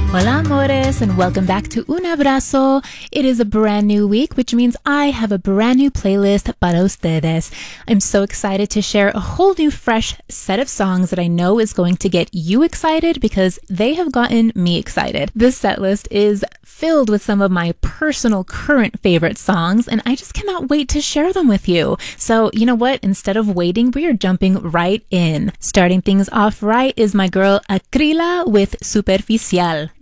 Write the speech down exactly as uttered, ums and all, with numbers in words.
Hola amores and welcome back to Un Abrazo. It is a brand new week, which means I have a brand new playlist para ustedes. I'm so excited to share a whole new fresh set of songs that I know is going to get you excited because they have gotten me excited. This set list is filled with some of my personal current favorite songs and I just cannot wait to share them with you. So you know what? Instead of waiting, we are jumping right in. Starting things off right is my girl Akrila with Superficial.